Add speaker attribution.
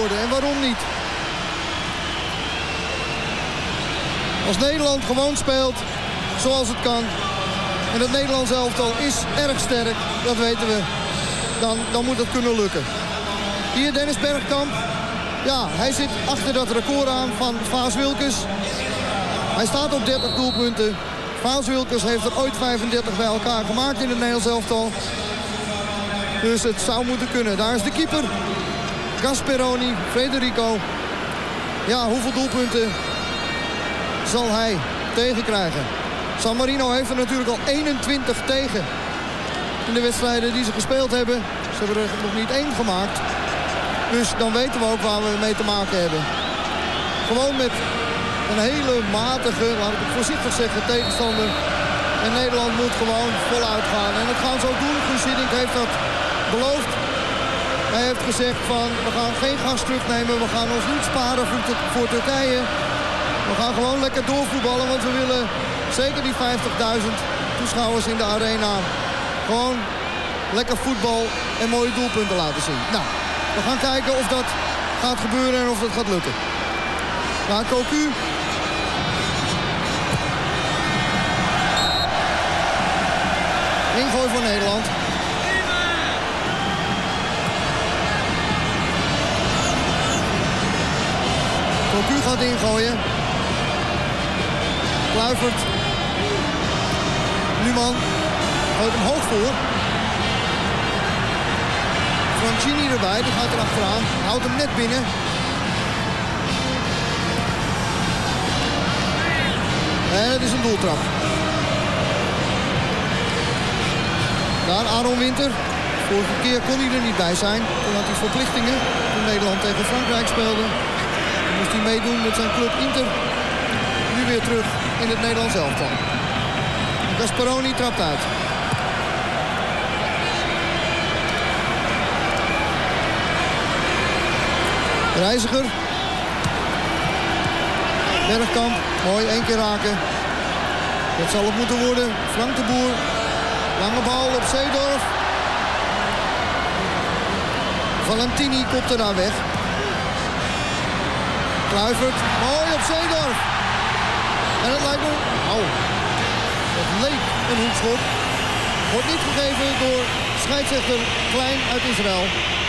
Speaker 1: worden. En waarom niet? Als Nederland gewoon speelt zoals het kan. En het Nederlands elftal is erg sterk. Dat weten we. Dan moet het kunnen lukken. Hier Dennis Bergkamp. Ja, hij zit achter dat record aan van Vaas Wilkes. Hij staat op 30 doelpunten. Vaas Wilkes heeft er ooit 35 bij elkaar gemaakt in het Nederlands elftal. Dus het zou moeten kunnen. Daar is de keeper. Gasperoni, Federico. Ja, hoeveel doelpunten zal hij tegenkrijgen? San Marino heeft er natuurlijk al 21 tegen. In de wedstrijden die ze gespeeld hebben. Ze hebben er nog niet 1 gemaakt. Dus dan weten we ook waar we mee te maken hebben. Gewoon met een hele matige, laat ik het voorzichtig zeggen, tegenstander. En Nederland moet gewoon voluit gaan. En het gaan zo doen. Guus Hiddink heeft dat beloofd. Hij heeft gezegd van, we gaan geen gas terugnemen. We gaan ons niet sparen voor Turkije. We gaan gewoon lekker doorvoetballen. Want we willen zeker die 50.000 toeschouwers in de arena gewoon lekker voetbal en mooie doelpunten laten zien. Nou, we gaan kijken of dat gaat gebeuren en of dat gaat lukken. Nou, Cocu. Ingooi voor Nederland. Cocu gaat ingooien. Kluivert. Numan gooit hem hoog voor. Francini erbij, die gaat er achteraan. Houdt hem net binnen. En het is een doeltrap. Daar Aaron Winter. Vorige keer kon hij er niet bij zijn. Toen had hij verplichtingen. Toen Nederland tegen Frankrijk speelde. Toen moest hij meedoen met zijn club Inter. Nu weer terug in het Nederlands elftal. Gasperoni trapt uit. Reiziger. Bergkamp. Mooi, 1 keer raken. Dat zal het moeten worden. Frank de Boer. Lange bal op Seedorf. Valentini kopt er daar weg. Kluivert. Mooi op Seedorf. En het lijkt me... Oh. Het leek een hoekschop. Wordt niet gegeven door scheidsrechter Klein uit Israël.